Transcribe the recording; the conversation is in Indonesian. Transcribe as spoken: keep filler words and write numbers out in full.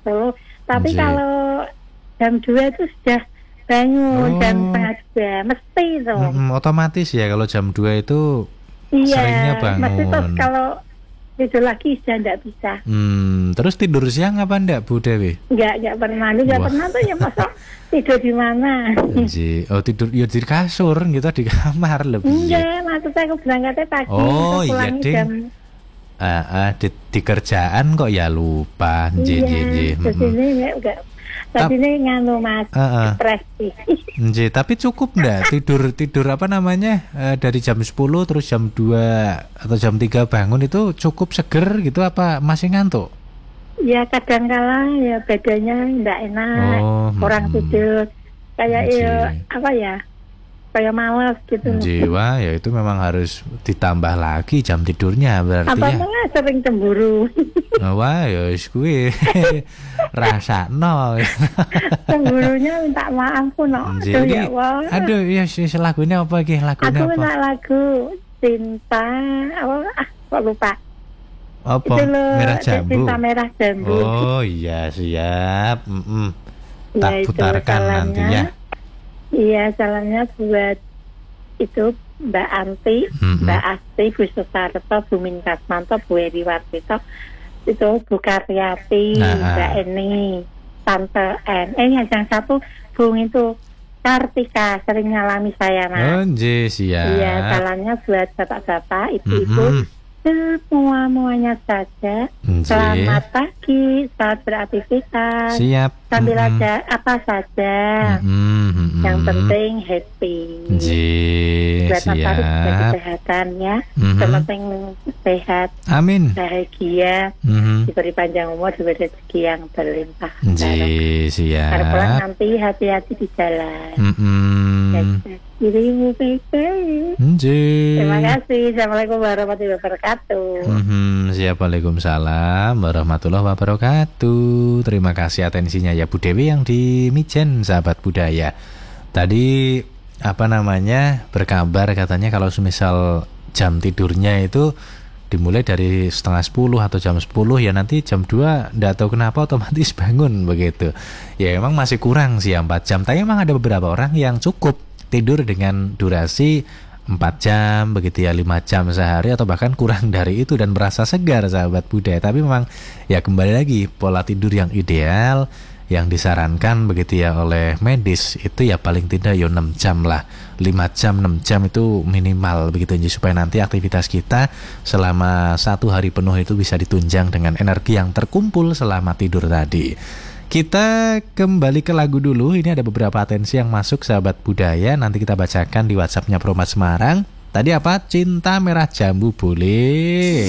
Solo. Tapi Nggih. kalau jam dua itu sudah bangun, Oh. jam setengah dua mesti itu. Mm-mm, otomatis ya kalau jam dua itu Iya, seringnya mesti terus bangun. kalau tidur lagi sudah enggak bisa. Hmm, terus tidur siang apa enggak Bu Dewi? Enggak, enggak pernah. Enggak Wah. pernah tuh ya masa tidur di mana? Ji, oh tidur ya di kasur gitu di kamar lebih. Enggak, maksud saya aku berangkatnya pagi, Oh, terus iya, pulangnya Ding. jam Ah, ah, di, di kerjaan kok ya lupa. Ji, ji, ji. iya, terus Mm-mm. ini enggak, enggak. Tadi ini nganu mas, Ah, ah. depresi. Ji, tapi cukup enggak tidur tidur apa namanya eh, dari jam sepuluh terus jam dua atau jam tiga bangun itu cukup seger gitu apa masih ngantuk? Ya kadang kala ya badannya enggak enak, Oh, kurang mm-mm. tidur, kayak Ji. ya apa ya, kayak malas gitu. Jiwa ya itu memang harus ditambah lagi jam tidurnya berarti Apa ya. malah sering cemburu, Wah, ya wis kuwi rasakno. cemburunya minta maaf pun, no. Nggih, Aduh iki- ya Allah. Aduh, ya yes, lagunya apa iki? Lagunya Aku apa? minta lagu cinta, apa? Ah, kok lupa. Apa? Itu loh, Merah jambu. cinta merah jambu. Oh iya, siap. Mm-mm. Ya, Tak itu putarkan salamnya. nanti ya. Iya, salamnya buat itu Mbak Anti, Mm-mm. Mbak Asti, Bu Sutarto, Bu Min Kasmanto, Bu Eri Wartito, itu Bu Karyati, Nah. Mbak Eni, Tante N. Eh, yang satu Bu itu Kartika, sering ngalami saya, Mas. Oh, nggih, siap. Iya, salamnya buat bapak-bapak, ibu-ibu, Mm-mm. semua-muanya saja. Nggih. Selamat pagi, selamat beraktivitas. Siap. Sambil Mm-mm. ada apa saja. Mm-mm, mm-mm. Yang penting happy. Nggih, Buat Mas Arief juga siap. kesehatan ya. Mhm. Yang penting sehat, Amin. bahagia, Mhm. diberi panjang umur, diberi rezeki yang berlimpah. Nggih, Karena pulang siap. nanti hati-hati di jalan. Mm-mm. Jaga dirimu baik-baik. Nggih. Terima kasih. Assalamualaikum warahmatullahi wabarakatuh. Mhm, siap. Waalaikumsalam warahmatullahi wabarakatuh. Terima kasih atensinya ya Bu Dewi yang di Mijen, sahabat budaya. Tadi apa namanya berkabar katanya kalau semisal jam tidurnya itu dimulai dari setengah sepuluh atau jam sepuluh ya nanti jam dua ndak tahu kenapa otomatis bangun begitu. Ya emang masih kurang sih ya empat jam. Tapi emang ada beberapa orang yang cukup tidur dengan durasi empat jam begitu ya, lima jam sehari atau bahkan kurang dari itu dan merasa segar sahabat budaya. Tapi memang ya kembali lagi pola tidur yang ideal yang disarankan begitu ya oleh medis itu ya paling tidak ya enam jam lah, lima jam enam jam itu minimal begitu aja supaya nanti aktivitas kita selama satu hari penuh itu bisa ditunjang dengan energi yang terkumpul selama tidur tadi. Kita kembali ke lagu dulu. Ini ada beberapa atensi yang masuk sahabat budaya. Nanti kita bacakan di WhatsAppnya Promat Semarang. Tadi apa? Cinta Merah Jambu boleh.